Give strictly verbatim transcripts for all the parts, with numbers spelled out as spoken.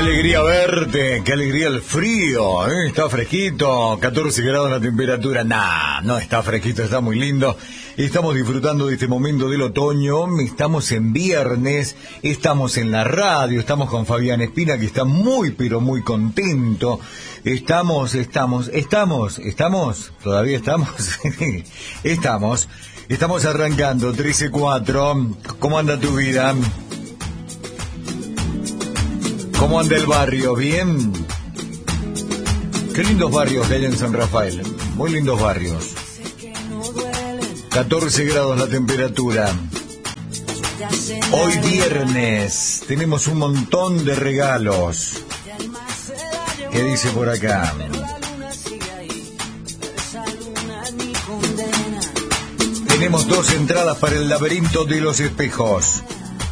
alegría verte, qué alegría el frío, ¿eh? Está fresquito, catorce grados la temperatura. Nah, no está fresquito, está muy lindo. Estamos disfrutando de este momento del otoño, estamos en viernes, estamos en la radio, estamos con Fabián Espina, que está muy, pero muy contento. Estamos, estamos, estamos, estamos, todavía estamos, estamos, estamos arrancando, trece cuatro. ¿Cómo anda tu vida? ¿Cómo anda el barrio? ¿Bien? Qué lindos barrios que hay en San Rafael. Muy lindos barrios. catorce grados la temperatura. Hoy viernes tenemos un montón de regalos. ¿Qué dice por acá? Tenemos dos entradas para el laberinto de los espejos.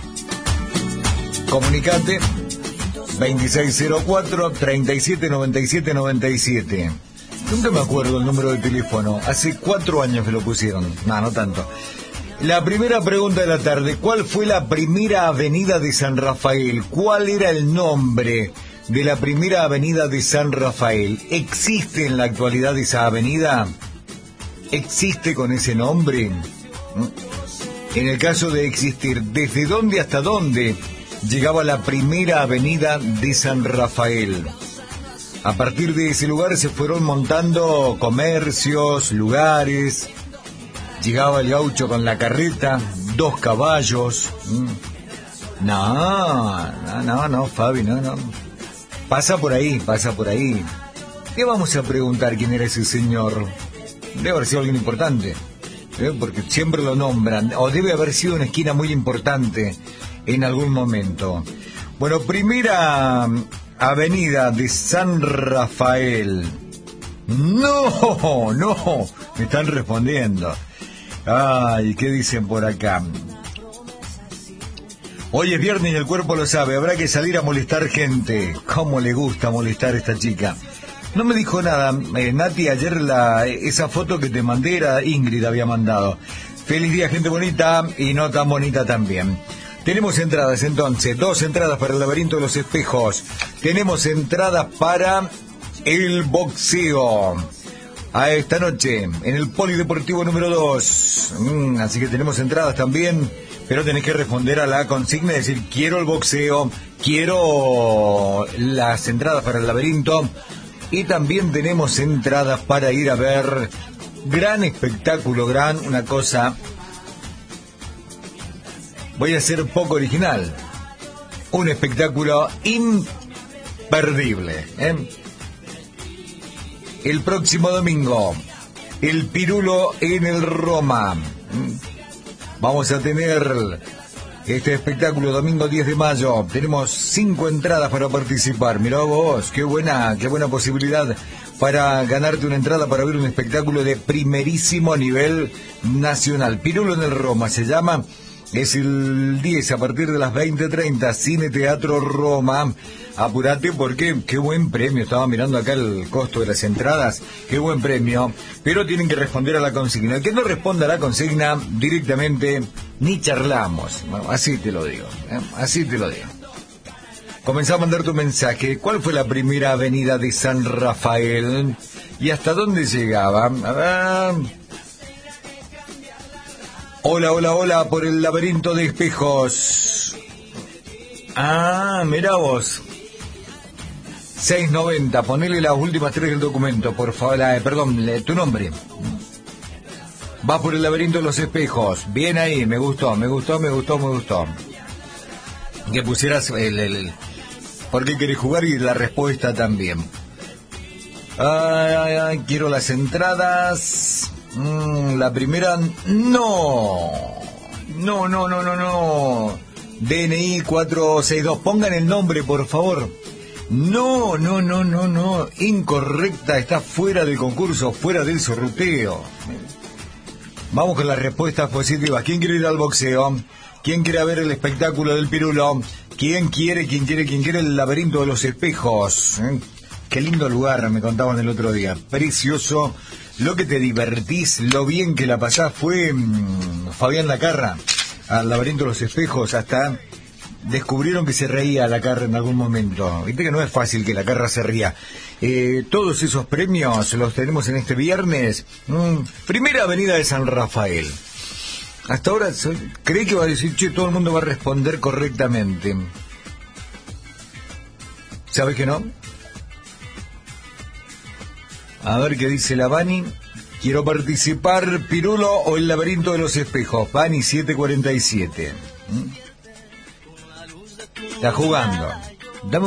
Comunicate veintiséis cero cuatro, treinta y siete noventa y siete noventa y siete. Nunca me acuerdo el número de teléfono. Hace cuatro años que lo pusieron. No, no tanto. La primera pregunta de la tarde. ¿Cuál fue la primera avenida de San Rafael? ¿Cuál era el nombre de la primera avenida de San Rafael? ¿Existe en la actualidad esa avenida? ¿Existe con ese nombre? En el caso de existir, ¿desde dónde hasta dónde llegaba la primera avenida de San Rafael? A partir de ese lugar se fueron montando comercios, lugares. Llegaba el gaucho con la carreta, dos caballos. No, no, no, no, Fabi, no, no. Pasa por ahí, pasa por ahí. ¿Qué vamos a preguntar quién era ese señor? Debe haber sido alguien importante, ¿eh? Porque siempre lo nombran. O debe haber sido una esquina muy importante en algún momento. Bueno, primera avenida de San Rafael. No, no, me están respondiendo. Ay, ¿qué dicen por acá? Hoy es viernes y el cuerpo lo sabe, habrá que salir a molestar gente. ¿Cómo le gusta molestar a esta chica? No me dijo nada, eh, Nati, ayer la, esa foto que te mandé era Ingrid, había mandado. Feliz día, gente bonita, y no tan bonita también. Tenemos entradas entonces, dos entradas para el laberinto de los espejos. Tenemos entradas para el boxeo. A esta noche, en el Polideportivo número dos. Mm, así que tenemos entradas también, pero tenés que responder a la consigna y decir, quiero el boxeo, quiero las entradas para el laberinto. Y también tenemos entradas para ir a ver gran espectáculo, gran, una cosa... Voy a ser poco original. Un espectáculo imperdible, ¿eh? El próximo domingo, el Pirulo en el Roma. Vamos a tener este espectáculo domingo diez de mayo. Tenemos cinco entradas para participar. Mirá vos, qué buena, qué buena posibilidad para ganarte una entrada para ver un espectáculo de primerísimo nivel nacional. Pirulo en el Roma se llama. Es el diez a partir de las veinte treinta, Cine Teatro Roma. Apurate porque qué buen premio. Estaba mirando acá el costo de las entradas. Qué buen premio. Pero tienen que responder a la consigna. El que no responda a la consigna directamente, ni charlamos. Bueno, así te lo digo, ¿eh? Así te lo digo. Comenzá a mandar tu mensaje. ¿Cuál fue la primera avenida de San Rafael? ¿Y hasta dónde llegaba? A ver... Hola, hola, hola, por el laberinto de espejos. Ah, mirá vos. seiscientos noventa, ponele las últimas tres del documento, por favor. Eh, perdón, tu nombre. Va por el laberinto de los espejos. Bien ahí, me gustó, me gustó, me gustó, me gustó. Que pusieras el... el, el ¿por qué querés jugar? Y la respuesta también. Ay, ay, ay, quiero las entradas... Mm, la primera, no, no, no, no, no, no. D N I cuatrocientos sesenta y dos, pongan el nombre, por favor. No, no, no, no, no, incorrecta, está fuera del concurso, fuera del sorteo. Vamos con las respuestas positivas. ¿Quién quiere ir al boxeo? ¿Quién quiere ver el espectáculo del Pirulo? ¿Quién quiere, quién quiere, quién quiere el laberinto de los espejos? ¿Eh? Qué lindo lugar, me contaban el otro día, precioso. Lo que te divertís, lo bien que la pasás. Fue mmm, Fabián Lacarra al laberinto de los espejos hasta descubrieron que se reía la Carra en algún momento. Viste que no es fácil que la Carra se ría. Eh, todos esos premios los tenemos en este viernes. Mm, primera avenida de San Rafael. Hasta ahora, ¿cree que va a decir, che, todo el mundo va a responder correctamente? ¿Sabes que no? A ver qué dice la Bani. Quiero participar, Pirulo o el laberinto de los espejos. Bani siete cuarenta y siete. ¿Mm? Está jugando. Dame